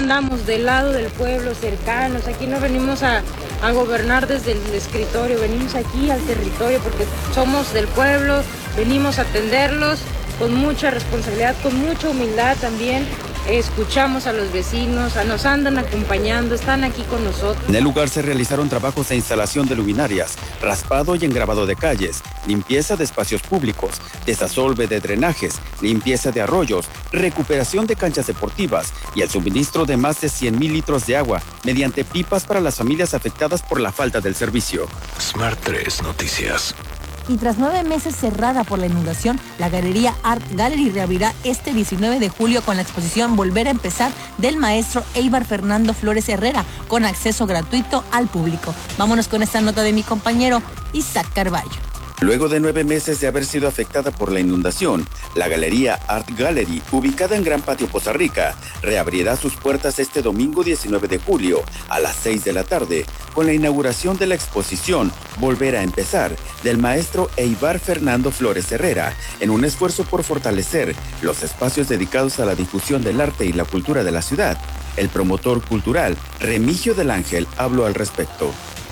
andamos del lado del pueblo, cercanos. Aquí no venimos a gobernar desde el escritorio, venimos aquí al territorio porque somos del pueblo, venimos a atenderlos con mucha responsabilidad, con mucha humildad también. Escuchamos a los vecinos, nos andan acompañando, están aquí con nosotros. En el lugar se realizaron trabajos de instalación de luminarias, raspado y engravado de calles, limpieza de espacios públicos, desasolve de drenajes, limpieza de arroyos, recuperación de canchas deportivas y el suministro de más de 100,000 litros de agua mediante pipas para las familias afectadas por la falta del servicio. Smart 3 Noticias. Y tras 9 meses cerrada por la inundación, la Galería Art Gallery reabrirá este 19 de julio con la exposición Volver a Empezar del maestro Eibar Fernando Flores Herrera, con acceso gratuito al público. Vámonos con esta nota de mi compañero Isaac Carballo. Luego de 9 meses de haber sido afectada por la inundación, la Galería Art Gallery, ubicada en Gran Patio, Poza Rica, reabrirá sus puertas este domingo 19 de julio a las 6 de la tarde, con la inauguración de la exposición Volver a Empezar del maestro Eibar Fernando Flores Herrera, en un esfuerzo por fortalecer los espacios dedicados a la difusión del arte y la cultura de la ciudad. El promotor cultural, Remigio del Ángel, habló al respecto.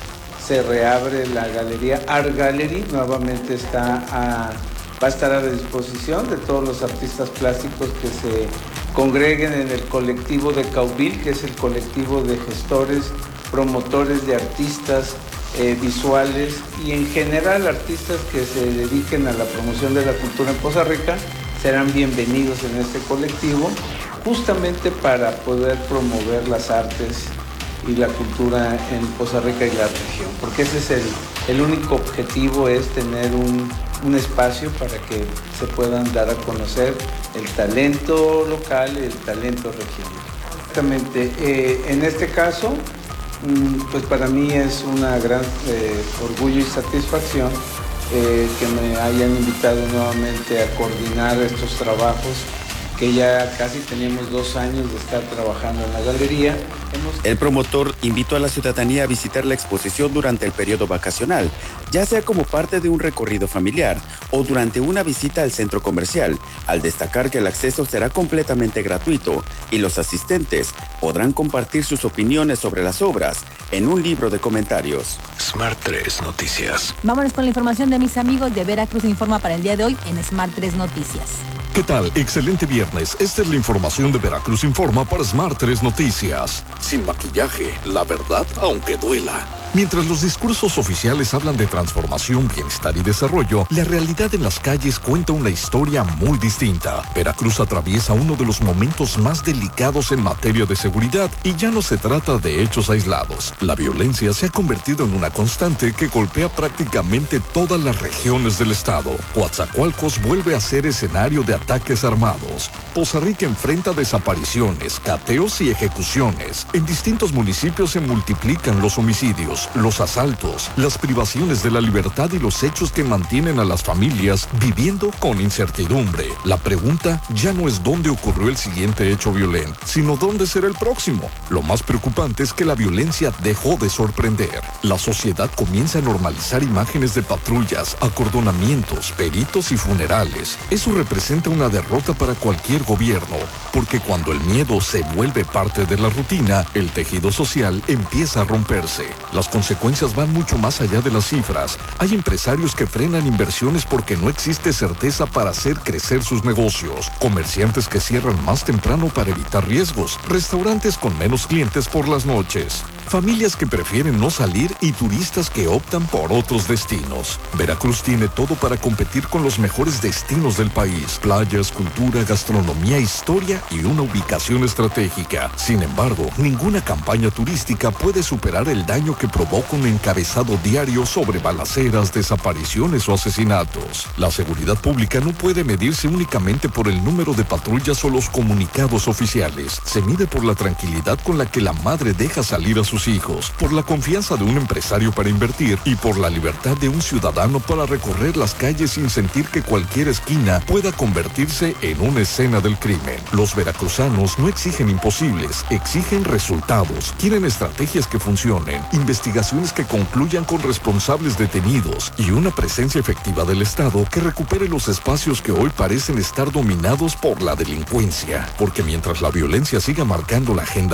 Se reabre la Galería Art Gallery, nuevamente va a estar a la disposición de todos los artistas plásticos que se congreguen en el colectivo de Caubil, que es el colectivo de gestores, promotores de artistas visuales y en general artistas que se dediquen a la promoción de la cultura en Poza Rica, serán bienvenidos en este colectivo, justamente para poder promover las artes y la cultura en Poza Rica y la región, porque ese es el único objetivo, es tener un espacio para que se puedan dar a conocer el talento local y el talento regional. Exactamente, en este caso, pues para mí es una gran orgullo y satisfacción que me hayan invitado nuevamente a coordinar estos trabajos, que ya casi teníamos 2 años de estar trabajando en la galería. El promotor invitó a la ciudadanía a visitar la exposición durante el periodo vacacional, ya sea como parte de un recorrido familiar o durante una visita al centro comercial, al destacar que el acceso será completamente gratuito y los asistentes podrán compartir sus opiniones sobre las obras en un libro de comentarios. Smart 3 Noticias. Vámonos con la información de mis amigos de Veracruz Informa para el día de hoy en Smart 3 Noticias. ¿Qué tal? Excelente viernes. Esta es la información de Veracruz Informa para Smart 3 Noticias. Sin maquillaje, la verdad, aunque duela. Mientras los discursos oficiales hablan de transformación, bienestar y desarrollo, la realidad en las calles cuenta una historia muy distinta. Veracruz atraviesa uno de los momentos más delicados en materia de seguridad y ya no se trata de hechos aislados. La violencia se ha convertido en una constante que golpea prácticamente todas las regiones del estado. Coatzacoalcos vuelve a ser escenario de ataques armados. Poza Rica enfrenta desapariciones, cateos y ejecuciones. En distintos municipios se multiplican los homicidios, los asaltos, las privaciones de la libertad y los hechos que mantienen a las familias viviendo con incertidumbre. La pregunta ya no es dónde ocurrió el siguiente hecho violento, sino dónde será el próximo. Lo más preocupante es que la violencia dejó de sorprender. La sociedad comienza a normalizar imágenes de patrullas, acordonamientos, peritos y funerales. Eso representa una derrota para cualquier gobierno, porque cuando el miedo se vuelve parte de la rutina, el tejido social empieza a romperse. Las consecuencias van mucho más allá de las cifras. Hay empresarios que frenan inversiones porque no existe certeza para hacer crecer sus negocios, comerciantes que cierran más temprano para evitar riesgos, restaurantes con menos clientes por las noches, familias que prefieren no salir y turistas que optan por otros destinos. Veracruz tiene todo para competir con los mejores destinos del país: playas, cultura, gastronomía, historia y una ubicación estratégica. Sin embargo, ninguna campaña turística puede superar el daño que provoca un encabezado diario sobre balaceras, desapariciones o asesinatos. La seguridad pública no puede medirse únicamente por el número de patrullas o los comunicados oficiales. Se mide por la tranquilidad con la que la madre deja salir a sus hijos, por la confianza de un empresario para invertir y por la libertad de un ciudadano para recorrer las calles sin sentir que cualquier esquina pueda convertirse en una escena del crimen. Los veracruzanos no exigen imposibles, exigen resultados. Quieren estrategias que funcionen, investigaciones que concluyan con responsables detenidos y una presencia efectiva del Estado que recupere los espacios que hoy parecen estar dominados por la delincuencia. Porque mientras la violencia siga marcando la agenda